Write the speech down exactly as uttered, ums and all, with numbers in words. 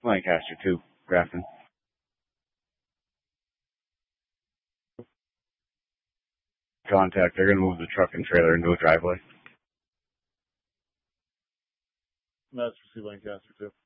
Lancaster two, Grafton. Contact. They're going to move the truck and trailer into a driveway. That's received Lancaster two.